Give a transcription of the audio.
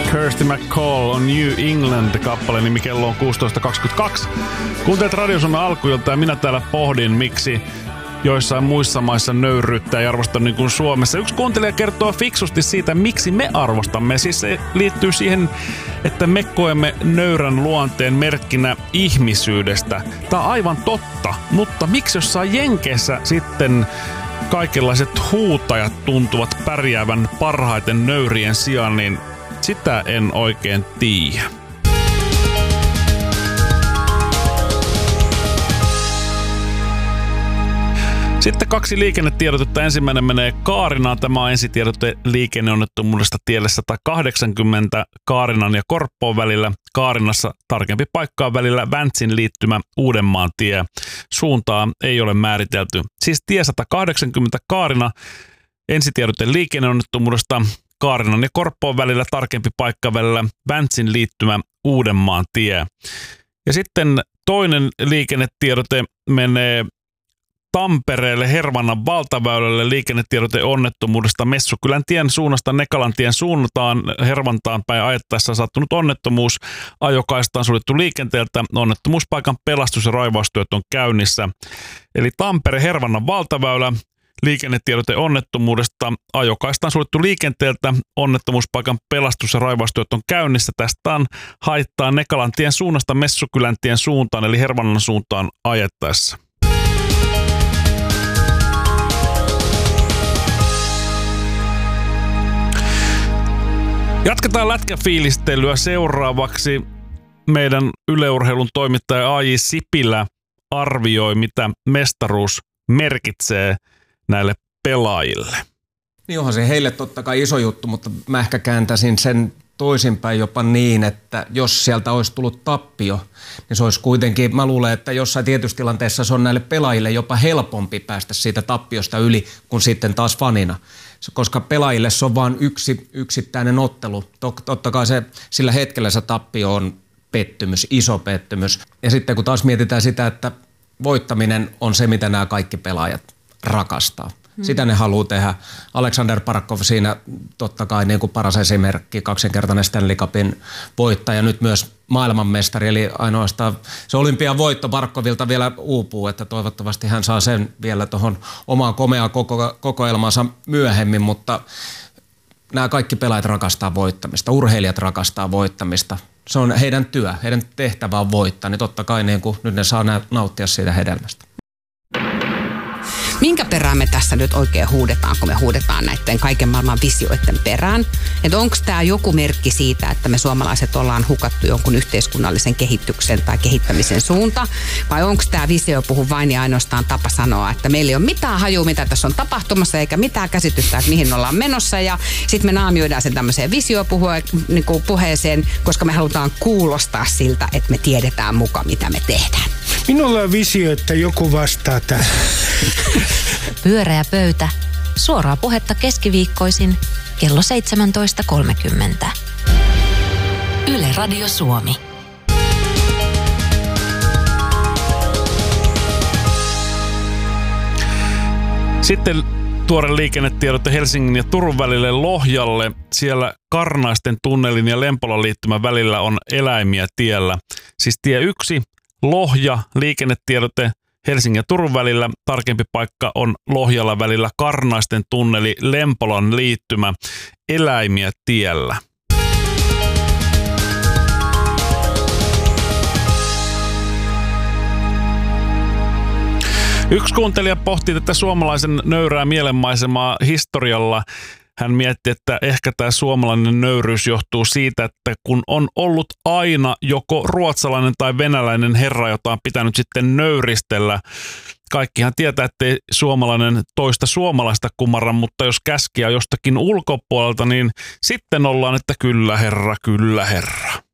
Kirsty McCall on New England-kappale, nimi kello on 16.22. Kuuntelet Radio Suomen alkuilta ja minä täällä pohdin, miksi joissain muissa maissa nöyryyttää ja arvostaa niin kuin Suomessa. Yksi kuuntelija kertoo fiksusti siitä, miksi me arvostamme. Siis se liittyy siihen, että me koemme nöyrän luonteen merkkinä ihmisyydestä. Tämä on aivan totta, mutta miksi jossain Jenkeissä sitten kaikenlaiset huutajat tuntuvat pärjäävän parhaiten nöyrien sijaan, niin sitä en oikein tiedä. Sitten 2 liikennetiedotetta. Ensimmäinen menee Kaarinaan. Tämä on ensitiedote liikenneonnettomuudesta tielle 180 Kaarinan ja Korppoon välillä. Kaarinassa tarkempi paikka on välillä Väntsin liittymä Uudenmaan tie. Suuntaa ei ole määritelty. Siis tie 180 Kaarina, ensitiedote liikenneonnettomuudesta Kaarinan ja Korppoon välillä, tarkempi paikka välillä Väntsin liittymä Uudenmaan tie. Ja sitten toinen liikennetiedote menee Tampereelle Hervannan valtaväylälle, liikennetiedote onnettomuudesta Messukylän tien suunnasta Nekalan tien suuntaan Hervantaan päin ajettaessa sattunut onnettomuus. Ajokaista on suljettu liikenteeltä. Onnettomuuspaikan pelastus- ja raivaustyöt on käynnissä. Eli Tampere Hervannan valtaväylä, liikennetiedote onnettomuudesta. Ajokaista on suljettu liikenteeltä. Onnettomuuspaikan pelastus- ja raivaustyöt on käynnissä. Tästä on haittaa Nekalan tien suunnasta Messukylän tien suuntaan eli Hervannan suuntaan ajettaessa. Jatketaan lätkäfiilistelyä. Seuraavaksi meidän Yle Urheilun toimittaja A.J. Sipilä arvioi, mitä mestaruus merkitsee näille pelaajille. Niin onhan se heille totta kai iso juttu, mutta mä ehkä kääntäisin sen toisinpäin jopa niin, että jos sieltä olisi tullut tappio, niin se olisi kuitenkin, mä luulen, että jossain tietyssä tilanteessa se on näille pelaajille jopa helpompi päästä siitä tappiosta yli kuin sitten taas fanina. Koska pelaajille se on vain yksi yksittäinen ottelu. Totta kai se, sillä hetkellä se tappio on pettymys, iso pettymys. Ja sitten kun taas mietitään sitä, että voittaminen on se, mitä nämä kaikki pelaajat rakastaa. Sitä ne haluaa tehdä. Aleksander Barkov siinä totta kai niin kuin paras esimerkki, 2-kertainen Stanley Cupin voittaja, nyt myös maailmanmestari, eli ainoastaan se olympiavoitto Barkovilta vielä uupuu, että toivottavasti hän saa sen vielä tuohon omaan komeaan kokoelmansa myöhemmin, mutta nämä kaikki pelaajat rakastaa voittamista, urheilijat rakastaa voittamista. Se on heidän työ, heidän tehtävä on voittaa, niin totta kai niin kuin nyt ne saa nauttia siitä hedelmästä. Minkä perään me tässä nyt oikein huudetaan, kun me huudetaan näiden kaiken maailman visioiden perään? Että onko tämä joku merkki siitä, että me suomalaiset ollaan hukattu jonkun yhteiskunnallisen kehityksen tai kehittämisen suunta? Vai onko tämä visiopuhu vain ja ainoastaan tapa sanoa, että meillä ei ole mitään hajua, mitä tässä on tapahtumassa, eikä mitään käsitystä, että mihin ollaan menossa. Ja sitten me naamioidaan sen tämmöiseen visiopuheeseen, koska me halutaan kuulostaa siltä, että me tiedetään mukaan, mitä me tehdään. Minulla on visio, että joku vastaa tähän. Pyöreä pöytä. Suoraa puhetta keskiviikkoisin kello 17.30. Yle Radio Suomi. Sitten tuore liikennetiedote Helsingin ja Turun välille Lohjalle. Siellä Karnaisten tunnelin ja Lempolan liittymän välillä on eläimiä tiellä. Siis tie 1, Lohja, liikennetiedote Helsingin ja Turun välillä. Tarkempi paikka on Lohjalla välillä Karnaisten tunneli, Lempolan liittymä, eläimiä tiellä. Yksi kuuntelija pohti tätä suomalaisen nöyrää mielenmaisemaa historialla. Hän mietti, että ehkä tämä suomalainen nöyryys johtuu siitä, että kun on ollut aina joko ruotsalainen tai venäläinen herra, jota on pitänyt sitten nöyristellä. Kaikkihan tietää, ettei suomalainen toista suomalaista kumarra, mutta jos käskiä jostakin ulkopuolelta, niin sitten ollaan, että kyllä herra, kyllä herra.